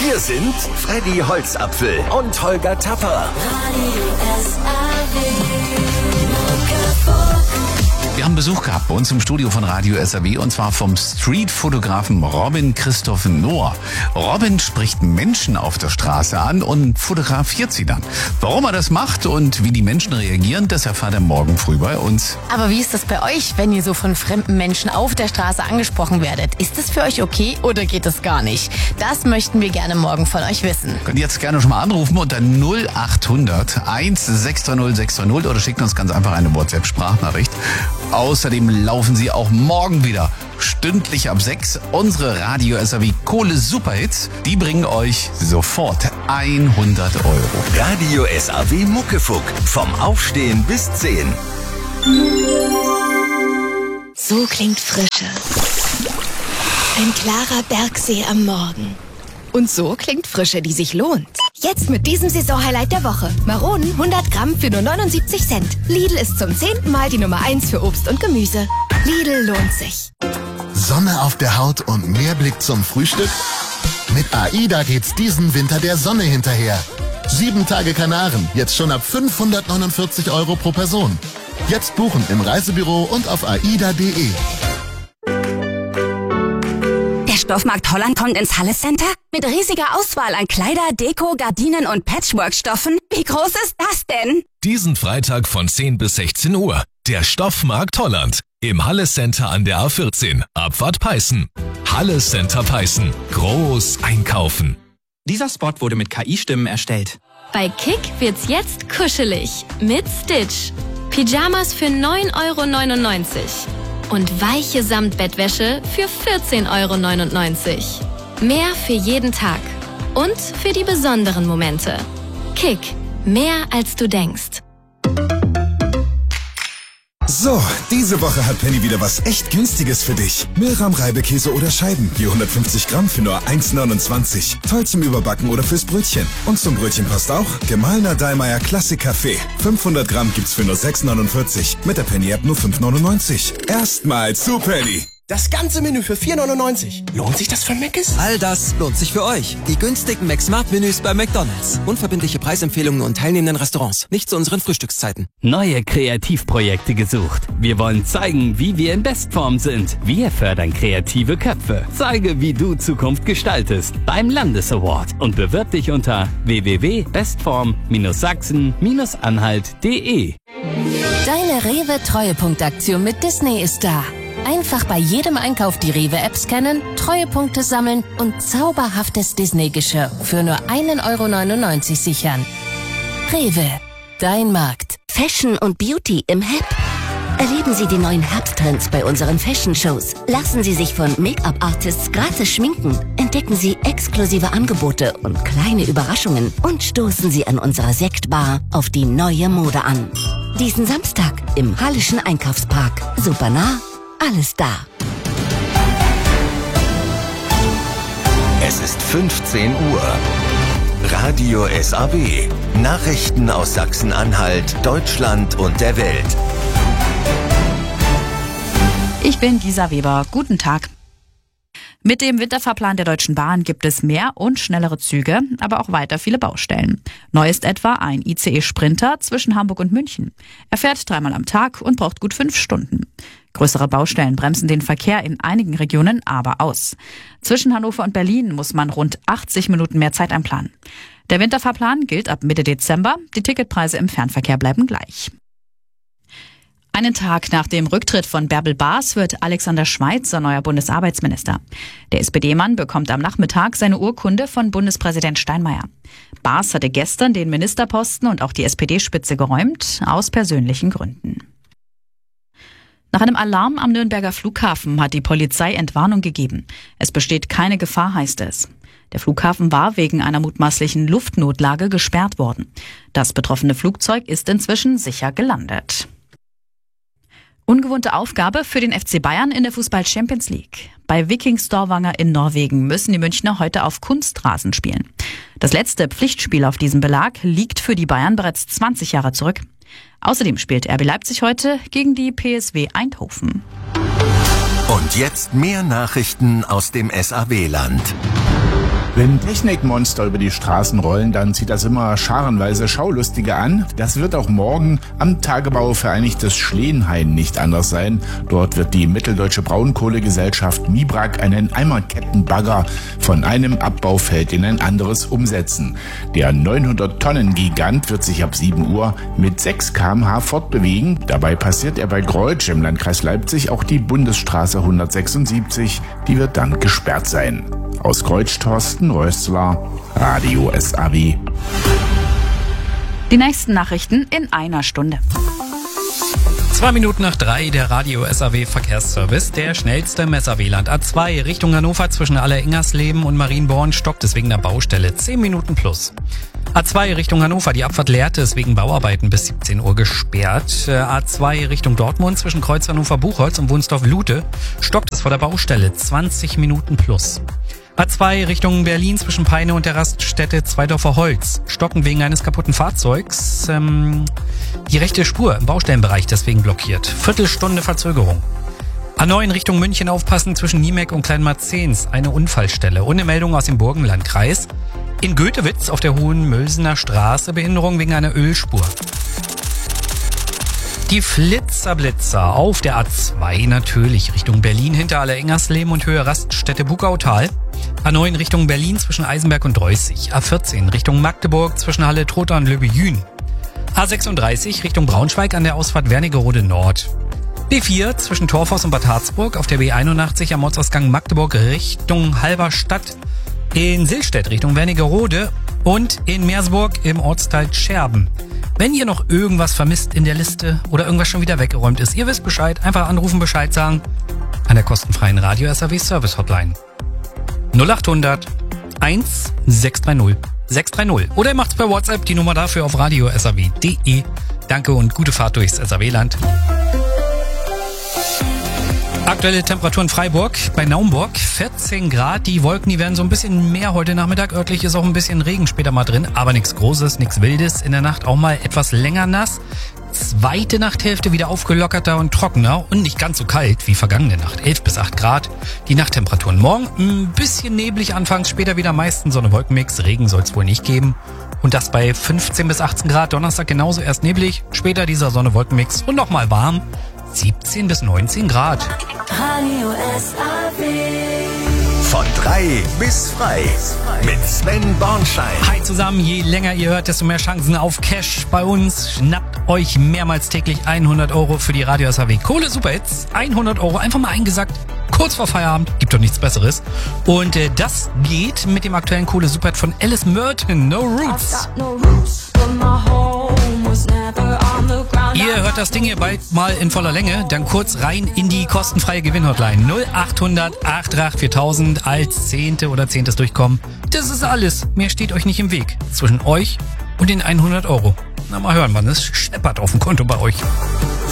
Wir sind Freddy Holzapfel und Holger Tapper. Wir haben Besuch gehabt bei uns im Studio von Radio SAW und zwar vom Streetfotografen Robin Christoph Nohr. Robin spricht Menschen auf der Straße an und fotografiert sie dann. Warum er das macht und wie die Menschen reagieren, das erfahrt er morgen früh bei uns. Aber wie ist das bei euch, wenn ihr so von fremden Menschen auf der Straße angesprochen werdet? Ist das für euch okay oder geht das gar nicht? Das möchten wir gerne morgen von euch wissen. Könnt ihr jetzt gerne schon mal anrufen unter 0800 1630 630 oder schickt uns ganz einfach eine WhatsApp-Sprachnachricht. Außerdem laufen sie auch morgen wieder stündlich ab 6 unsere Radio SAW Kohle Superhits. Die bringen euch sofort 100 €. Radio SAW Muckefuck. Vom Aufstehen bis 10. So klingt Frische. Ein klarer Bergsee am Morgen. Und so klingt Frische, die sich lohnt. Jetzt mit diesem Saisonhighlight der Woche. Maronen 100 Gramm für nur 79 Cent. Lidl ist zum 10. Mal die Nummer 1 für Obst und Gemüse. Lidl lohnt sich. Sonne auf der Haut und mehr Blick zum Frühstück? Mit AIDA geht's diesen Winter der Sonne hinterher. 7 Tage Kanaren, jetzt schon ab 549 € pro Person. Jetzt buchen im Reisebüro und auf aida.de. Stoffmarkt Holland kommt ins Halle Center mit riesiger Auswahl an Kleider, Deko, Gardinen und Patchwork-Stoffen. Wie groß ist das denn? Diesen Freitag von 10 bis 16 Uhr. Der Stoffmarkt Holland. Im Halle Center an der A14. Abfahrt Peißen. Halle Center Peißen. Groß einkaufen. Dieser Spot wurde mit KI-Stimmen erstellt. Bei Kick wird's jetzt kuschelig. Mit Stitch. Pyjamas für 9,99 €. Und weiche Samtbettwäsche für 14,99 €. Mehr für jeden Tag. Und für die besonderen Momente. Kick. Mehr als du denkst. So, diese Woche hat Penny wieder was echt Günstiges für dich. Milram-Reibekäse oder Scheiben, je 150 Gramm für nur 1,29. Toll zum Überbacken oder fürs Brötchen. Und zum Brötchen passt auch gemahlener Dallmayr Klassik Kaffee. 500 Gramm gibt's für nur 6,49. Mit der Penny-App nur 5,99. Erstmal zu Penny. Das ganze Menü für 4,99. Lohnt sich das für Mc's? All das lohnt sich für euch. Die günstigen McSmart-Menüs bei McDonald's. Unverbindliche Preisempfehlungen und teilnehmenden Restaurants. Nicht zu unseren Frühstückszeiten. Neue Kreativprojekte gesucht. Wir wollen zeigen, wie wir in Bestform sind. Wir fördern kreative Köpfe. Zeige, wie du Zukunft gestaltest. Beim Landesaward. Und bewirb dich unter www.bestform-sachsen-anhalt.de. Deine Rewe-Treuepunktaktion mit Disney ist da. Einfach bei jedem Einkauf die Rewe-App scannen, Treuepunkte sammeln und zauberhaftes Disney-Geschirr für nur 1,99 € sichern. Rewe, dein Markt. Fashion und Beauty im HEP. Erleben Sie die neuen Herbsttrends bei unseren Fashion-Shows. Lassen Sie sich von Make-up-Artists gratis schminken. Entdecken Sie exklusive Angebote und kleine Überraschungen. Und stoßen Sie an unserer Sektbar auf die neue Mode an. Diesen Samstag im Hallischen Einkaufspark. Super nah. Alles da. Es ist 15 Uhr. Radio SAW. Nachrichten aus Sachsen-Anhalt, Deutschland und der Welt. Ich bin Gisa Weber. Guten Tag. Mit dem Winterfahrplan der Deutschen Bahn gibt es mehr und schnellere Züge, aber auch weiter viele Baustellen. Neu ist etwa ein ICE Sprinter zwischen Hamburg und München. Er fährt 3-mal am Tag und braucht gut 5 Stunden. Größere Baustellen bremsen den Verkehr in einigen Regionen aber aus. Zwischen Hannover und Berlin muss man rund 80 Minuten mehr Zeit einplanen. Der Winterfahrplan gilt ab Mitte Dezember. Die Ticketpreise im Fernverkehr bleiben gleich. Einen Tag nach dem Rücktritt von Bärbel Baas wird Alexander Schweitzer neuer Bundesarbeitsminister. Der SPD-Mann bekommt am Nachmittag seine Urkunde von Bundespräsident Steinmeier. Baas hatte gestern den Ministerposten und auch die SPD-Spitze geräumt, aus persönlichen Gründen. Nach einem Alarm am Nürnberger Flughafen hat die Polizei Entwarnung gegeben. Es besteht keine Gefahr, heißt es. Der Flughafen war wegen einer mutmaßlichen Luftnotlage gesperrt worden. Das betroffene Flugzeug ist inzwischen sicher gelandet. Ungewohnte Aufgabe für den FC Bayern in der Fußball-Champions League. Bei Viking Stavanger in Norwegen müssen die Münchner heute auf Kunstrasen spielen. Das letzte Pflichtspiel auf diesem Belag liegt für die Bayern bereits 20 Jahre zurück. Außerdem spielt RB Leipzig heute gegen die PSW Eindhoven. Und jetzt mehr Nachrichten aus dem SAW-Land. Wenn Technikmonster über die Straßen rollen, dann zieht das immer scharenweise Schaulustige an. Das wird auch morgen am Tagebau Vereinigtes Schleenhain nicht anders sein. Dort wird die Mitteldeutsche Braunkohlegesellschaft MIBRAG einen Eimerkettenbagger von einem Abbaufeld in ein anderes umsetzen. Der 900-Tonnen-Gigant wird sich ab 7 Uhr mit 6 km/h fortbewegen. Dabei passiert er bei Greutsch im Landkreis Leipzig auch die Bundesstraße 176. Die wird dann gesperrt sein. Aus Greutsch, Thorsten Rössler, Radio SAW. Die nächsten Nachrichten in einer Stunde. 2 Minuten nach 3, der Radio SAW Verkehrsservice. Der schnellste im SAW-Land. A2 Richtung Hannover zwischen Aller-Ingersleben und Marienborn stockt es wegen der Baustelle. 10 Minuten plus. A2 Richtung Hannover, die Abfahrt Lehrte ist wegen Bauarbeiten bis 17 Uhr gesperrt. A2 Richtung Dortmund zwischen Kreuz Hannover-Buchholz und Wunsdorf-Lute stockt es vor der Baustelle. 20 Minuten plus. A2 Richtung Berlin zwischen Peine und der Raststätte Zweidorfer Holz. Stocken wegen eines kaputten Fahrzeugs. Die rechte Spur im Baustellenbereich deswegen blockiert. Viertelstunde Verzögerung. A9 Richtung München aufpassen zwischen Niemek und Kleinmarzens. Eine Unfallstelle. Und eine Meldung aus dem Burgenlandkreis. In Götewitz auf der Hohenmülsener Straße Behinderung wegen einer Ölspur. Die Flitzer auf der A2 natürlich Richtung Berlin hinter Aller-Ingersleben und Höhe Raststätte Bugautal. A9 Richtung Berlin zwischen Eisenberg und Dreußig. A14 Richtung Magdeburg zwischen Halle Trotha und Löbejün. A36 Richtung Braunschweig an der Ausfahrt Wernigerode Nord. B4 zwischen Torfhaus und Bad Harzburg auf der B81 am Ortsausgang Magdeburg Richtung Halberstadt. In Silstedt Richtung Wernigerode und in Meersburg im Ortsteil Scherben. Wenn ihr noch irgendwas vermisst in der Liste oder irgendwas schon wieder weggeräumt ist, ihr wisst Bescheid, einfach anrufen, Bescheid sagen an der kostenfreien Radio SAW Service Hotline. 0800 1630 630. Oder ihr macht's per WhatsApp, die Nummer dafür auf radiosaw.de. Danke und gute Fahrt durchs SAW-Land. Aktuelle Temperatur in Freiburg, bei Naumburg 14 Grad. Die Wolken, die werden so ein bisschen mehr heute Nachmittag. Örtlich ist auch ein bisschen Regen später mal drin, aber nichts Großes, nichts Wildes. In der Nacht auch mal etwas länger nass. Zweite Nachthälfte wieder aufgelockerter und trockener und nicht ganz so kalt wie vergangene Nacht. 11 bis 8 Grad. Die Nachttemperaturen morgen ein bisschen neblig anfangs, später wieder meistens Sonne-Wolkenmix. Regen soll es wohl nicht geben. Und das bei 15 bis 18 Grad. Donnerstag genauso erst neblig, später dieser Sonne-Wolkenmix und nochmal warm. 17 bis 19 Grad. Radio SAW. Von 3 bis frei. Mit Sven Bornschein. Hi zusammen, je länger ihr hört, desto mehr Chancen auf Cash bei uns. Schnappt euch mehrmals täglich 100 € für die Radio SAW Kohle Superhits. 100 €, einfach mal eingesackt. Kurz vor Feierabend, gibt doch nichts Besseres. Und das geht mit dem aktuellen Kohle Superhit von Alice Merton, No Roots. Ihr hört das Ding hier bald mal in voller Länge, dann kurz rein in die kostenfreie Gewinnhotline 0800 888 4000 als Zehnte oder Zehntes durchkommen. Das ist alles, mehr steht euch nicht im Weg zwischen euch und den 100 €. Na mal hören, wann es scheppert auf dem Konto bei euch.